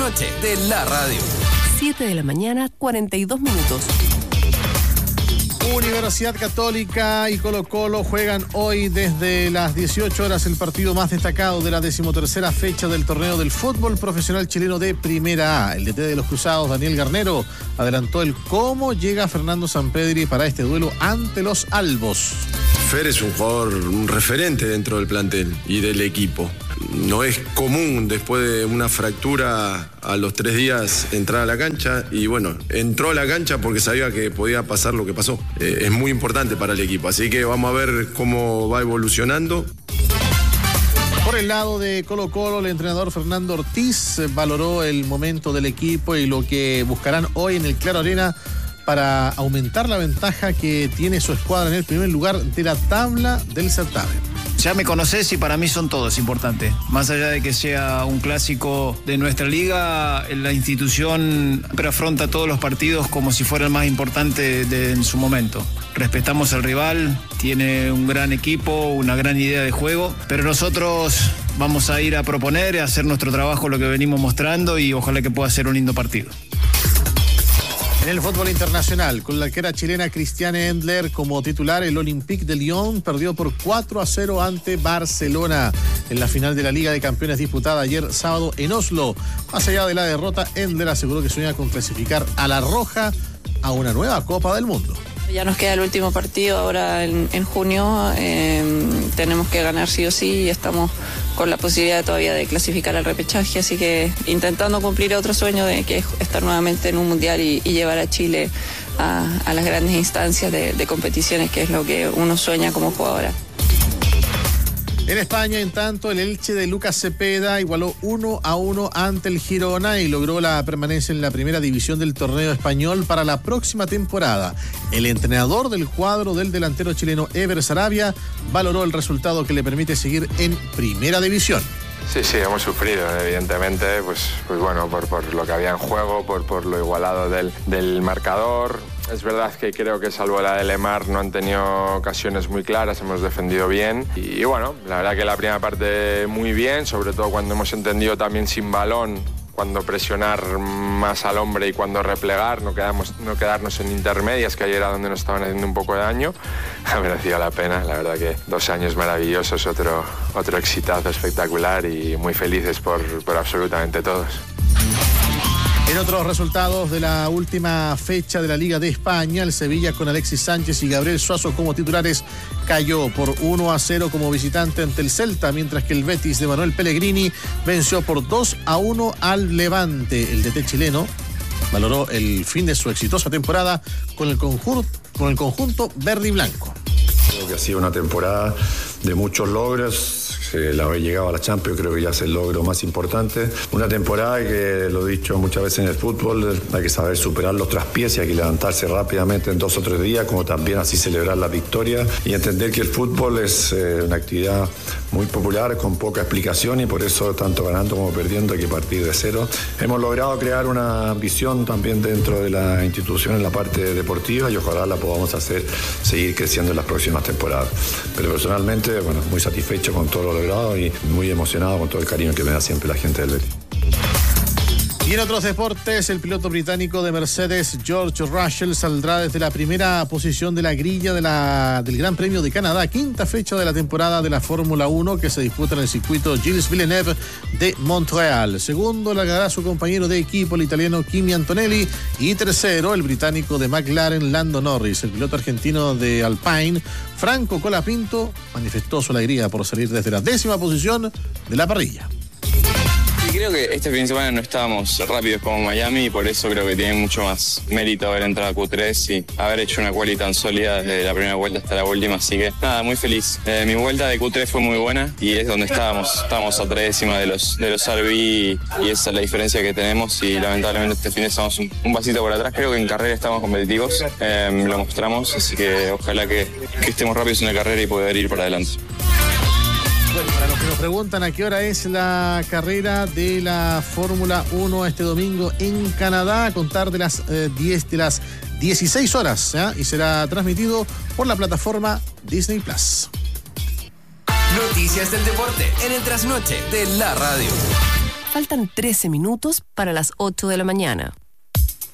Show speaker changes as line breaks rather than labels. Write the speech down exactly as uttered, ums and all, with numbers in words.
trasnoche de la radio.
siete de la mañana, cuarenta y dos minutos.
Universidad Católica y Colo Colo juegan hoy desde las dieciocho horas el partido más destacado de la decimotercera fecha del torneo del fútbol profesional chileno de Primera A. El D T de los Cruzados, Daniel Garnero, adelantó el cómo llega Fernando Sampedri para este duelo ante los albos.
Fer es un jugador, un referente dentro del plantel y del equipo. No es común después de una fractura a los tres días entrar a la cancha y bueno, entró a la cancha porque sabía que podía pasar lo que pasó. Eh, es muy importante para el equipo, así que vamos a ver cómo va evolucionando.
Por el lado de Colo Colo, el entrenador Fernando Ortiz valoró el momento del equipo y lo que buscarán hoy en el Claro Arena para aumentar la ventaja que tiene su escuadra en el primer lugar de la tabla del certamen.
Ya me conocés y para mí son todos importantes. Más allá de que sea un clásico de nuestra liga, la institución siempre afronta todos los partidos como si fuera el más importante de, en su momento. Respetamos al rival, tiene un gran equipo, una gran idea de juego, pero nosotros vamos a ir a proponer, a hacer nuestro trabajo, lo que venimos mostrando y ojalá que pueda ser un lindo partido.
En el fútbol internacional, con la arquera chilena Christiane Endler como titular, el Olympique de Lyon perdió por cuatro a cero ante Barcelona en la final de la Liga de Campeones disputada ayer sábado en Oslo. Más allá de la derrota, Endler aseguró que sueña con clasificar a la Roja a una nueva Copa del Mundo.
Ya nos queda el último partido ahora en, en junio, eh, tenemos que ganar sí o sí y estamos con la posibilidad todavía de clasificar al repechaje, así que intentando cumplir otro sueño de que es estar nuevamente en un mundial y, y llevar a Chile a, a las grandes instancias de, de competiciones, que es lo que uno sueña como jugadora.
En España, en tanto, el Elche de Lucas Cepeda igualó uno a uno ante el Girona y logró la permanencia en la primera división del torneo español para la próxima temporada. El entrenador del cuadro del delantero chileno Ever Sarabia valoró el resultado que le permite seguir en primera división.
Sí, sí, hemos sufrido, evidentemente, pues, pues bueno, por, por lo que había en juego, por, por lo igualado del, del marcador. Es verdad que creo que salvo la de Lemar no han tenido ocasiones muy claras, hemos defendido bien y, y bueno, la verdad que la primera parte muy bien, sobre todo cuando hemos entendido también sin balón, cuando presionar más al hombre y cuando replegar, no, quedamos, no quedarnos en intermedias, que ayer era donde nos estaban haciendo un poco de daño. Ha merecido la pena, la verdad que dos años maravillosos, otro, otro exitazo espectacular y muy felices por, por absolutamente todos.
En otros resultados de la última fecha de la Liga de España, el Sevilla con Alexis Sánchez y Gabriel Suazo como titulares cayó por uno a cero como visitante ante el Celta, mientras que el Betis de Manuel Pellegrini venció por dos a uno al Levante. El D T chileno valoró el fin de su exitosa temporada con el conjunto, con el conjunto verde y blanco.
Creo que ha sido una temporada de muchos logros. El haber llegado a la Champions creo que ya es el logro más importante. Una temporada que, lo he dicho muchas veces en el fútbol, hay que saber superar los traspiés y hay que levantarse rápidamente en dos o tres días, como también así celebrar la victoria y entender que el fútbol es eh, una actividad muy popular, con poca explicación y por eso tanto ganando como perdiendo hay que partir de cero. Hemos logrado crear una visión también dentro de la institución en la parte deportiva y ojalá la podamos hacer seguir creciendo en las próximas temporadas. Pero personalmente, bueno, muy satisfecho con todo lo logrado y muy emocionado con todo el cariño que me da siempre la gente del Betis.
Y en otros deportes, el piloto británico de Mercedes, George Russell, saldrá desde la primera posición de la grilla de la, del Gran Premio de Canadá, quinta fecha de la temporada de la Fórmula uno que se disputa en el circuito Gilles Villeneuve de Montreal. Segundo largará su compañero de equipo, el italiano Kimi Antonelli, y tercero, el británico de McLaren, Lando Norris. El piloto argentino de Alpine, Franco Colapinto, manifestó su alegría por salir desde la décima posición de la parrilla.
Creo que este fin de semana no estábamos rápidos como Miami y por eso creo que tiene mucho más mérito haber entrado a Q tres y haber hecho una quali tan sólida desde la primera vuelta hasta la última, así que nada, muy feliz. Eh, mi vuelta de Q tres fue muy buena y es donde estábamos, estábamos a tres décimas de los, de los R B y, y esa es la diferencia que tenemos y lamentablemente este fin estamos un, un pasito por atrás. Creo que en carrera estamos competitivos, eh, lo mostramos, así que ojalá que, que estemos rápidos en la carrera y poder ir para adelante.
Bueno, para los que nos preguntan a qué hora es la carrera de la Fórmula uno este domingo en Canadá, a contar de las eh, diez de las dieciséis horas, ¿eh? Y será transmitido por la plataforma Disney Plus.
Noticias del deporte en el trasnoche de la radio.
Faltan trece minutos para las ocho de la mañana.